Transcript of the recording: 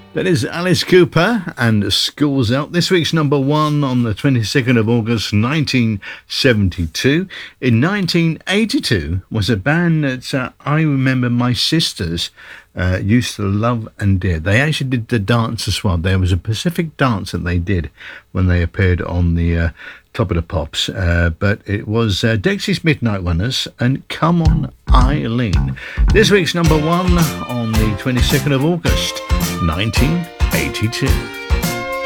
That is Alice Cooper and School's Out. This week's number one on the 22nd of August 1972. In 1982 was a band that I remember my sisters used to love and did. They actually did the dance as well. There was a Pacific dance that they did when they appeared on the Top of the Pops. But it was Dexys Midnight Runners and Come On Eileen. This week's number one on the 22nd of August 1982.